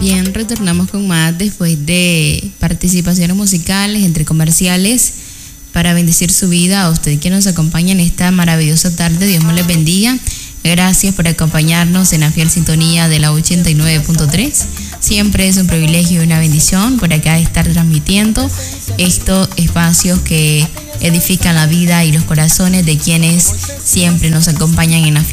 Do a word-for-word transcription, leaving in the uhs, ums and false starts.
Bien, retornamos con más después de participaciones musicales entre comerciales para bendecir su vida. A usted que nos acompaña en esta maravillosa tarde, Dios me les bendiga. Gracias por acompañarnos en la fiel sintonía de la ochenta y nueve punto tres. Siempre es un privilegio y una bendición por acá estar transmitiendo estos espacios que edifican la vida y los corazones de quienes siempre nos acompañan en la fiel